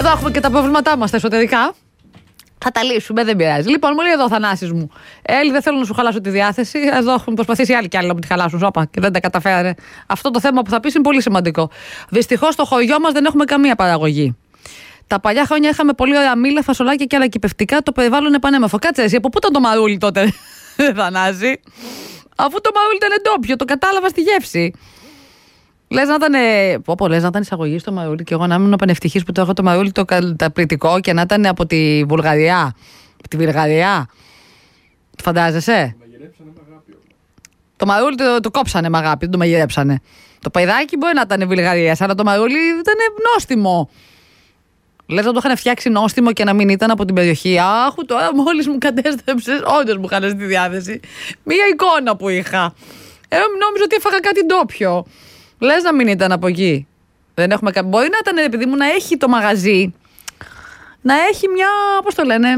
Εδώ έχουμε και τα προβλήματά μας τα εσωτερικά. Θα τα λύσουμε, δεν πειράζει. Λοιπόν, μου λέει εδώ ο Θανάσης μου. Έλλη, δεν θέλω να σου χαλάσω τη διάθεση. Εδώ έχουν προσπαθήσει άλλοι κι άλλοι να μου τη χαλάσουν. Σώπα και δεν τα καταφέρανε. Αυτό το θέμα που θα πεις είναι πολύ σημαντικό. Δυστυχώς στο χωριό μας δεν έχουμε καμία παραγωγή. Τα παλιά χρόνια είχαμε πολύ ωραία μήλα, φασολάκια και άλλα κυπευτικά. Το περιβάλλον είναι πανέμορφο. Κάτσε εσύ, από πού ήταν το μαρούλι τότε, Θανάση? Αφού το μαρούλι ήταν ντόπιο, το κατάλαβα στη γεύση. Λες να ήταν εισαγωγή στο μαρούλι και εγώ να ήμουν πανευτυχής που το έχω το μαρούλι το καταπληκτικό και να ήταν από τη Βουλγαρία. Από τη Βουλγαρία. Φαντάζεσαι? Το μαρούλι το κόψανε με αγάπη, δεν το μαγειρέψανε. Το παϊδάκι μπορεί να ήταν Βουλγαρία, αλλά το μαρούλι ήταν νόστιμο. Λες να το είχαν φτιάξει νόστιμο και να μην ήταν από την περιοχή. Άχου, τώρα μόλις μου κατέστρεψες, όντως μου είχαν στη διάθεση μία εικόνα που είχα. Νόμιζα ότι έφαγα κάτι ντόπιο. Λες να μην ήταν από εκεί. Δεν έχουμε μπορεί να ήταν, επειδή μου, να έχει το μαγαζί, να έχει μια, πώς το λένε,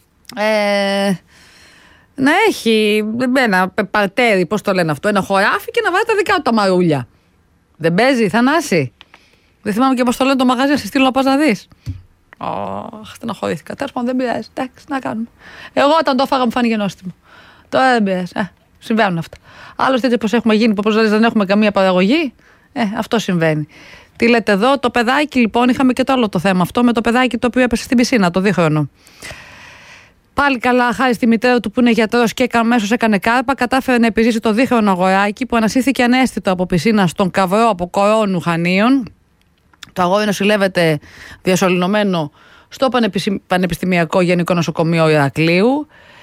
να έχει ένα παρτέρι, πώς το λένε αυτό, ένα χωράφι και να βάζει τα δικά του τα μαρούλια. Δεν παίζει, Θανάση? Δεν θυμάμαι και πώς το λένε το μαγαζί, να σε στείλω να πας να δεις. Στεναχωρήθηκα. Τέλος πάντων, δεν πειράζει. Εντάξει, να κάνουμε. Εγώ όταν το έφαγα μου φάνηκε νόστιμο. Τώρα δεν πειράζει. Συμβαίνουν αυτά. Άλλωστε, έτσι όπως έχουμε γίνει, όπως λες, δεν έχουμε καμία παραγωγή. Αυτό συμβαίνει. Τι λέτε εδώ, το παιδάκι λοιπόν, είχαμε και το άλλο το θέμα αυτό με το παιδάκι το οποίο έπεσε στην πισίνα, το 2χρονο. Πάλι καλά, χάρη στη μητέρα του που είναι γιατρός και αμέσως έκανε κάρπα, κατάφερε να επιζήσει το 2χρονο αγοράκι που ανασύθηκε ανέστητο από πισίνα στον Καβρό από Κορώνου Χανίων. Το αγόρι νοσηλεύεται διασωληνωμένο στο Πανεπιστημιακό Γενικό Νοσοκομείο Ηρακλείου.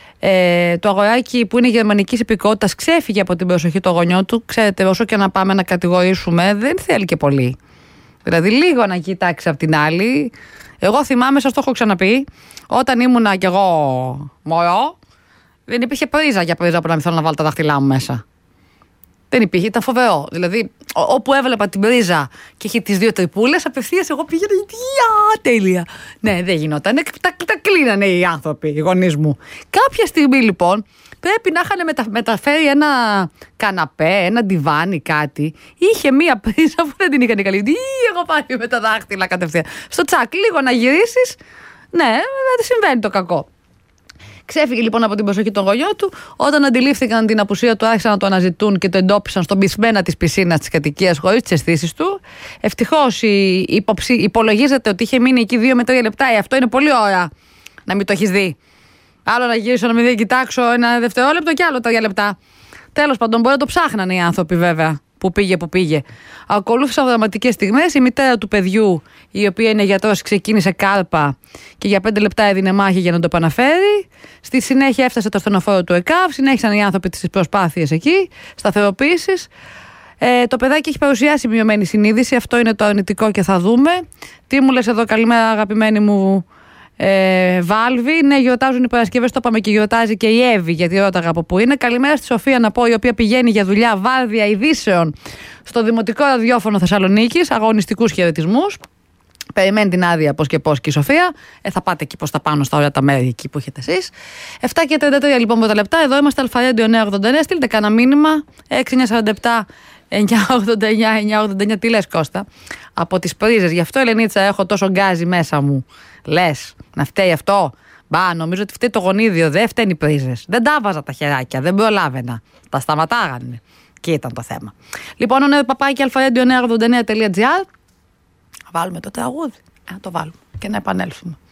Το αγοράκι που είναι γερμανικής υπηκότητας ξέφυγε από την προσοχή των γονιών του. Ξέρετε, όσο και να πάμε να κατηγορήσουμε, δεν θέλει και πολύ. Δηλαδή, λίγο να κοιτάξει απ' την άλλη. Εγώ θυμάμαι, σας το έχω ξαναπεί, όταν ήμουνα κι εγώ μωρό, δεν υπήρχε πρίζα για πρίζα που να μην θέλω να βάλω τα δάχτυλά μου μέσα. Δεν υπήρχε, ήταν φοβερό. Δηλαδή, όπου έβλεπα την πρίζα και είχε τις 2 τρυπούλες, απευθείας εγώ πήγαινα. Τέλεια. Ναι, δεν γινόταν. Τα κλείνανε οι άνθρωποι, οι γονείς μου. Κάποια στιγμή λοιπόν πρέπει να είχαν μεταφέρει ένα καναπέ, ένα ντιβάνι, κάτι. Είχε μία πρίζα που δεν την είχαν καλύψει. Εγώ πάλι με τα δάχτυλα κατευθείαν. Στο τσακ, λίγο να γυρίσεις. Ναι, δεν συμβαίνει το κακό. Ξέφυγε λοιπόν από την προσοχή των γονιών του. Όταν αντιλήφθηκαν την απουσία του, άρχισαν να το αναζητούν και το εντόπισαν στον πισμένα της πισίνας της κατοικίας χωρίς τις αισθήσεις του. Ευτυχώς υπολογίζεται ότι είχε μείνει εκεί 2 με 3 λεπτά. Αυτό είναι πολύ ώρα να μην το έχεις δει. Άλλο να γυρίσω να μην κοιτάξω ένα δευτερόλεπτο και άλλο 3 λεπτά. Τέλος πάντων, μπορεί να το ψάχνανε οι άνθρωποι βέβαια. Που πήγε. Ακολούθησαν δραματικές στιγμές. Η μητέρα του παιδιού, η οποία είναι γιατρός, ξεκίνησε κάρπα και για 5 λεπτά έδινε μάχη για να το επαναφέρει. Στη συνέχεια έφτασε το ασθενοφόρο του ΕΚΑΒ. Συνέχισαν οι άνθρωποι τις προσπάθειες εκεί, σταθεροποίησης. Το παιδάκι έχει παρουσιάσει μειωμένη συνείδηση. Αυτό είναι το αρνητικό και θα δούμε. Τι μου λες εδώ, καλημέρα αγαπημένη μου Βάλβη. Ναι, γιορτάζουν οι Παρασκευές, το είπαμε, και γιορτάζει και η Εύη, γιατί ρώταγα από πού είναι. Καλημέρα στη Σοφία, να πω, η οποία πηγαίνει για δουλειά βάρδια ειδήσεων στο Δημοτικό Ραδιόφωνο Θεσσαλονίκης. Αγωνιστικούς χαιρετισμούς. Περιμένει την άδεια πώς και πώς και η Σοφία. Θα πάτε εκεί προς τα πάνω στα ωραία τα μέρη εκεί που έχετε εσείς. 7:33 λοιπόν με τα λεπτά. Εδώ είμαστε Αλφαρέντιο 989. Στείλτε κανένα μήνυμα. 6947 989. Τι λες, Κώστα? Από τις πρίζες. Γι' αυτό, Ελενίτσα, έχω τόσο γκάζι μέσα μου. Λες, να φταίει αυτό? Νομίζω ότι φταίει το γονίδιο. Δεν φταίνει οι πρίζες. Δεν τα βάζα τα χεράκια. Δεν προλάβαινα. Τα σταματάγανε. Και ήταν το θέμα. Λοιπόν, παπάκι αλφαρέντιο989.gr. Βάλουμε το τραγούδι. Να το βάλουμε και να επανέλθουμε.